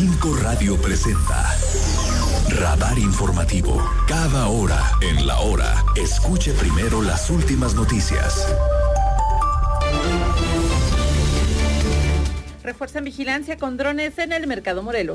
5 Radio presenta Radar Informativo. Cada hora en la hora, escuche primero las últimas noticias. Refuerzan vigilancia con drones en el Mercado Morelos.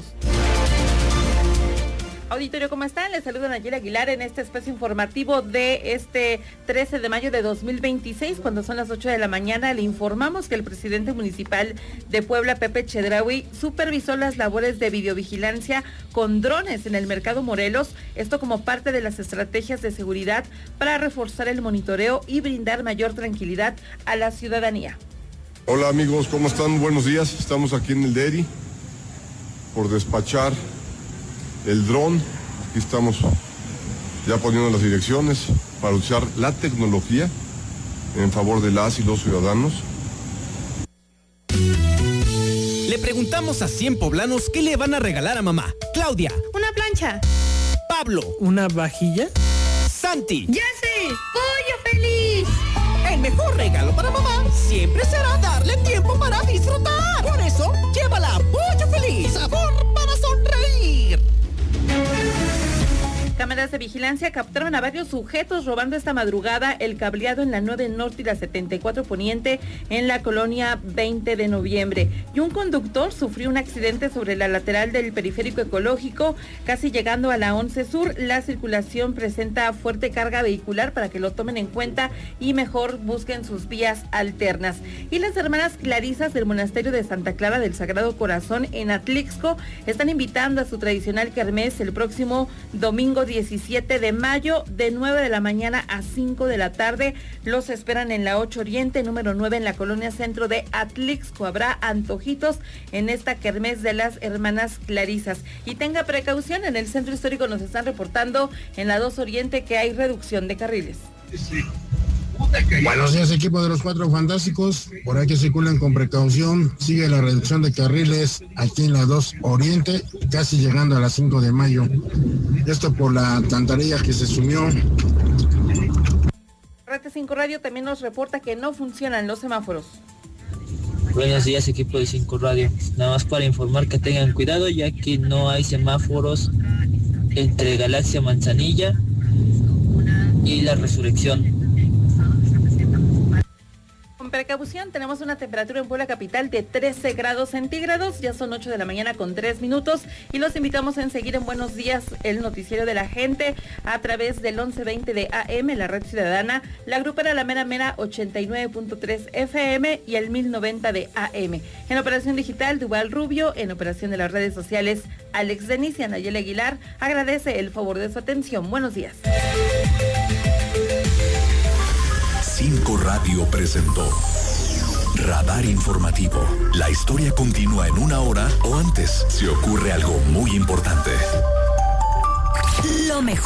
Auditorio, ¿cómo están? Les saluda Nayeli Aguilar en este espacio informativo de este 13 de mayo de 2026, cuando son las 8 de la mañana. Le informamos que el presidente municipal de Puebla, Pepe Chedraui, supervisó las labores de videovigilancia con drones en el Mercado Morelos, esto como parte de las estrategias de seguridad para reforzar el monitoreo y brindar mayor tranquilidad a la ciudadanía. Hola amigos, ¿cómo están? Buenos días. Estamos aquí en el DERI por despachar el dron. Aquí estamos ya poniendo las direcciones para usar la tecnología en favor de las y los ciudadanos. Le preguntamos a 100 poblanos qué le van a regalar a mamá. Claudia. Una plancha. Pablo. ¿Una vajilla? Santi. ¡Ya sé! ¡Pollo feliz! El mejor regalo para mamá siempre será darle tiempo para disfrutar. Por eso, llévala a Pollo Feliz. Sabor para sonreír. Cámaras de vigilancia captaron a varios sujetos robando esta madrugada el cableado en la 9 Norte y la 74 Poniente en la colonia 20 de noviembre. Y un conductor sufrió un accidente sobre la lateral del periférico ecológico, casi llegando a la 11 Sur. La circulación presenta fuerte carga vehicular para que lo tomen en cuenta y mejor busquen sus vías alternas. Y las hermanas Clarisas del Monasterio de Santa Clara del Sagrado Corazón en Atlixco están invitando a su tradicional kermés el próximo domingo 17 de mayo, de 9 de la mañana a 5 de la tarde. Los esperan en la 8 Oriente, número 9, en la colonia centro de Atlixco. Habrá antojitos en esta kermés de las hermanas Clarisas. Y tenga precaución, en el centro histórico nos están reportando en la 2 Oriente que hay reducción de carriles. Buenos días, equipo de los Cuatro Fantásticos. Por aquí circulan con precaución. Sigue la reducción de carriles aquí en la 2 Oriente, casi llegando a las 5 de mayo. Esto por la alcantarilla que se sumió. Rete 5 Radio también nos reporta que no funcionan los semáforos. Buenos días, equipo de 5 Radio. Nada más para informar que tengan cuidado, ya que no hay semáforos entre Galaxia Manzanilla y la Resurrección. Con precaución, tenemos una temperatura en Puebla capital de 13 grados centígrados, ya son 8 de la mañana con 3 minutos y los invitamos a seguir en Buenos Días, el noticiero de la gente, a través del 1120 de AM, la red ciudadana, la grupera La Mera Mera 89.3 FM y el 1090 de AM. En operación digital, Duval Rubio, en operación de las redes sociales, Alex Denis y Nayeli Aguilar, agradece el favor de su atención. Buenos días. 5 Radio presentó Radar Informativo. La historia continúa en una hora o antes si ocurre algo muy importante. Lo mejor